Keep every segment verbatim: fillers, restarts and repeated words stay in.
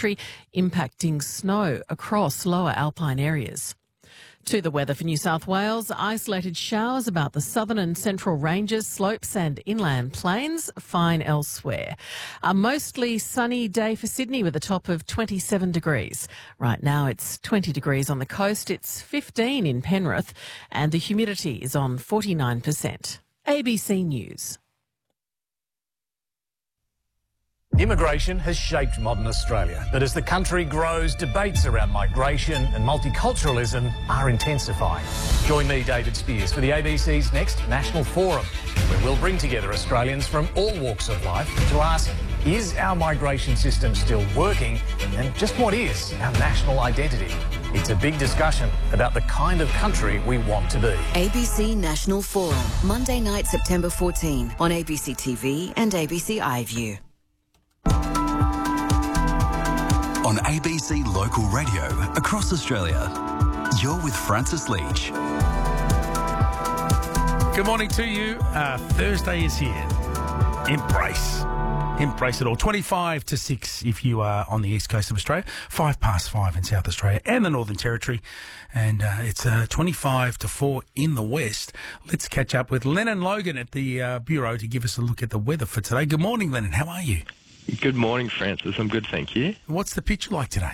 Territory, impacting snow across lower alpine areas. To the weather for New South Wales, isolated showers about the southern and central ranges, slopes and inland plains, fine elsewhere. A mostly sunny day for Sydney with a top of twenty-seven degrees. Right now it's twenty degrees on the coast, it's fifteen in Penrith and the humidity is on forty-nine percent. A B C News. Immigration has shaped modern Australia, but as the country grows, debates around migration and multiculturalism are intensifying. Join me, David Spears, for the A B C's next National Forum, where we'll bring together Australians from all walks of life to ask, is our migration system still working? And just what is our national identity? It's a big discussion about the kind of country we want to be. A B C National Forum, Monday night, September fourteenth, on A B C T V and A B C iView. On A B C Local Radio across Australia, you're with Francis Leach. Good morning to you. Uh, Thursday is here. Embrace. Embrace it all. twenty-five to six if you are on the east coast of Australia, five past five in South Australia and the Northern Territory, and uh, it's uh, twenty-five to four in the west. Let's catch up with Lennon Logan at the uh, Bureau to give us a look at the weather for today. Good morning, Lennon. How are you? Good morning, Francis. I'm good, thank you. What's the picture like today?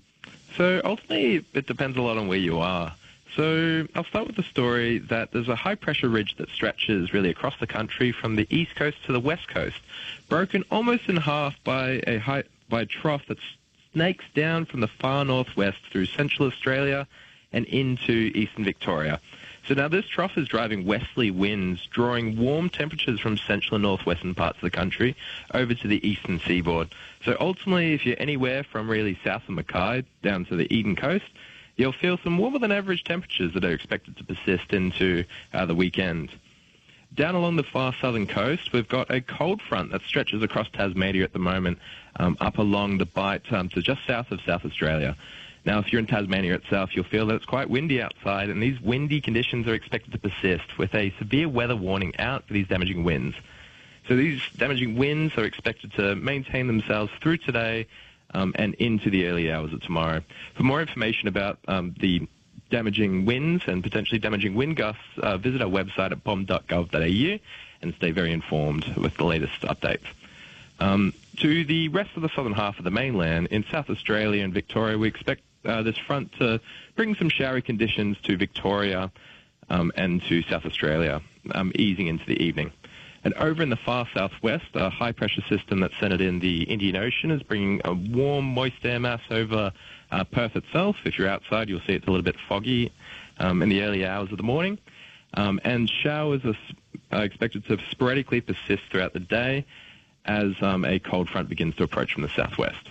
So ultimately, it depends a lot on where you are. So I'll start with the story that there's a high-pressure ridge that stretches really across the country from the east coast to the west coast, broken almost in half by a high, by a trough that snakes down from the far northwest through central Australia and into eastern Victoria. So now this trough is driving westerly winds, drawing warm temperatures from central and northwestern parts of the country over to the eastern seaboard. So ultimately, if you're anywhere from really south of Mackay down to the Eden coast, you'll feel some warmer than average temperatures that are expected to persist into uh, the weekend. Down along the far southern coast, we've got a cold front that stretches across Tasmania at the moment, um, up along the bight um, to just south of South Australia. Now, if you're in Tasmania itself, you'll feel that it's quite windy outside, and these windy conditions are expected to persist with a severe weather warning out for these damaging winds. So these damaging winds are expected to maintain themselves through today um, and into the early hours of tomorrow. For more information about um, the damaging winds and potentially damaging wind gusts, uh, visit our website at bom dot gov dot a u and stay very informed with the latest updates. Um, to the rest of the southern half of the mainland, in South Australia and Victoria, we expect Uh, this front to bring some showery conditions to Victoria um, and to South Australia, um, easing into the evening. And over in the far southwest, a high-pressure system that's centred in the Indian Ocean is bringing a warm, moist air mass over uh, Perth itself. If you're outside, you'll see it's a little bit foggy um, in the early hours of the morning. Um, and showers are uh, expected to sporadically persist throughout the day as um, a cold front begins to approach from the southwest.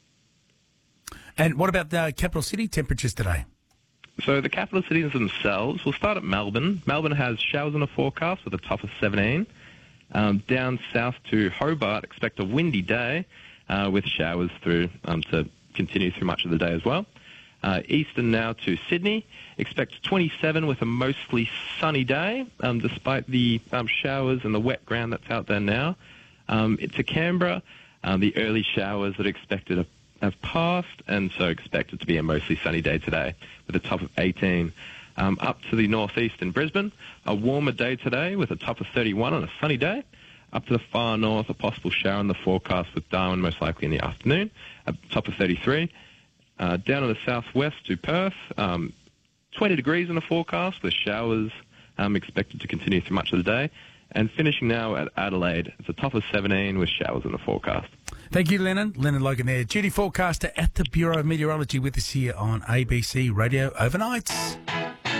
And what about the capital city temperatures today? So the capital cities themselves, we'll start at Melbourne. Melbourne has showers in the forecast with a top of seventeen. Um, down south to Hobart, expect a windy day uh, with showers through um, to continue through much of the day as well. Uh, eastern now to Sydney, expect twenty-seven with a mostly sunny day, um, despite the um, showers and the wet ground that's out there now. Um, to Canberra, um, the early showers that are expected are have passed, and so expected to be a mostly sunny day today with a top of eighteen. Um, up to the northeast in Brisbane, a warmer day today with a top of thirty-one on a sunny day. Up to the far north, a possible shower in the forecast with Darwin most likely in the afternoon, a top of thirty-three. Uh, down in the southwest to Perth, um, twenty degrees in the forecast with showers um, expected to continue through much of the day. And finishing now at Adelaide, it's a top of seventeen with showers in the forecast. Thank you, Lennon. Lennon Logan there, duty forecaster at the Bureau of Meteorology with us here on A B C Radio Overnights.